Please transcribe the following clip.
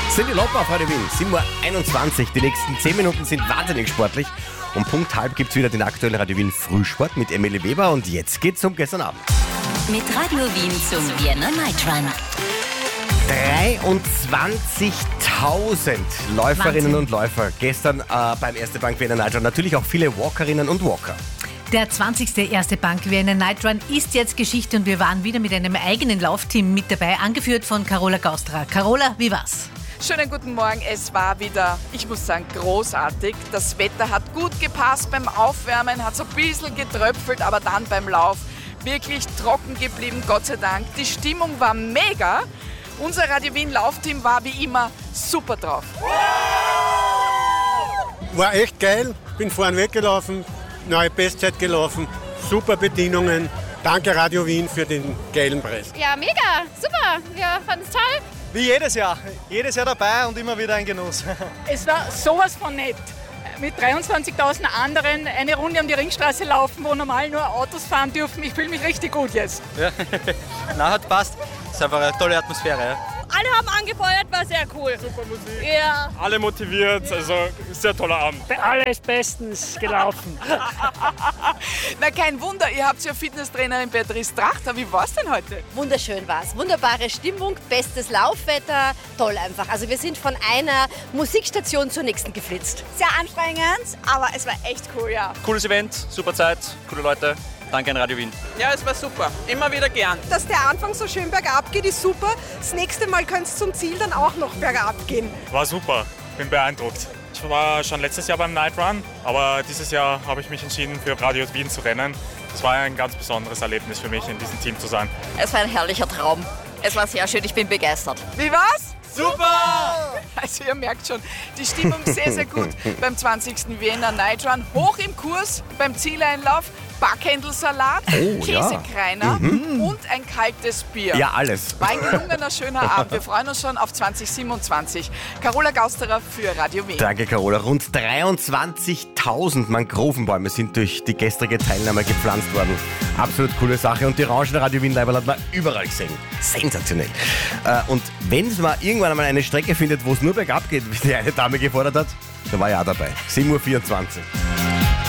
Cindy Lauper auf Radio Wien, 7:21 Uhr. Die nächsten 10 Minuten sind wahnsinnig sportlich. Um Punkt halb gibt es wieder den aktuellen Radio Wien Frühsport mit Emilie Weber. Und jetzt geht's um gestern Abend. Mit Radio Wien zum Vienna Night Run. 23.000 Läuferinnen und Läufer gestern beim Erste Bank Vienna Night Run. Natürlich auch viele Walkerinnen und Walker. Der 20. Erste Bank Vienna Night Run ist jetzt Geschichte und wir waren wieder mit einem eigenen Laufteam mit dabei, angeführt von Carola Gausterer. Carola, wie war's? Schönen guten Morgen. Es war wieder, ich muss sagen, großartig. Das Wetter hat gut gepasst. Beim Aufwärmen hat es ein bisschen getröpfelt, aber dann beim Lauf wirklich trocken geblieben, Gott sei Dank. Die Stimmung war mega. Unser Radio Wien Laufteam war wie immer super drauf. War echt geil. Bin vorne weggelaufen, neue Bestzeit gelaufen, super Bedienungen. Danke Radio Wien für den geilen Preis. Ja, mega, super. Wir fanden es toll. Wie jedes Jahr dabei und immer wieder ein Genuss. Es war sowas von nett. Mit 23.000 anderen eine Runde um die Ringstraße laufen, wo normal nur Autos fahren dürfen. Ich fühle mich richtig gut jetzt. Ja. Na, hat passt. Das ist einfach eine tolle Atmosphäre. Ja. Alle haben angefeuert, war sehr cool. Super Musik. Ja. Alle motiviert, also sehr toller Abend. Alles bestens gelaufen. Na, kein Wunder, ihr habt ja Fitnesstrainerin Beatrice Trachter. Wie war's denn heute? Wunderschön war's. Wunderbare Stimmung, bestes Laufwetter, toll einfach. Also wir sind von einer Musikstation zur nächsten geflitzt. Sehr anstrengend, aber es war echt cool, ja. Cooles Event, super Zeit, coole Leute. Danke an Radio Wien. Ja, es war super. Immer wieder gern. Dass der Anfang so schön bergab geht, ist super. Das nächste Mal könnte es zum Ziel dann auch noch bergab gehen. War super, bin beeindruckt. Ich war schon letztes Jahr beim Night Run, aber dieses Jahr habe ich mich entschieden, für Radio Wien zu rennen. Das war ein ganz besonderes Erlebnis für mich, in diesem Team zu sein. Es war ein herrlicher Traum. Es war sehr schön, ich bin begeistert. Wie war's? Super! Also ihr merkt schon, die Stimmung sehr, sehr gut beim 20. Vienna Night Run. Hoch im Kurs beim Zieleinlauf, Backhändelsalat, Käsekreiner und ein kaltes Bier. Ja, alles. War ein gelungener, schöner Abend. Wir freuen uns schon auf 2027. Carola Gausterer für Radio Wien. Danke, Carola. Rund 23.000 Mangrovenbäume sind durch die gestrige Teilnahme gepflanzt worden. Absolut coole Sache. Und die Orangen Radio Wien Leiberl hat man überall gesehen. Sensationell. Und wenn man irgendwann einmal eine Strecke findet, wo es nur bergab geht, wie die eine Dame gefordert hat, da war ich auch dabei. 7:24 Uhr.